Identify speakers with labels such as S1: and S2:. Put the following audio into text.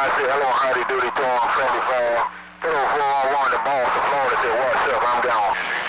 S1: I said hello, howdy doody to him, friendly fire. Hello, 411, the boss of Florida said, what's up, I'm gone.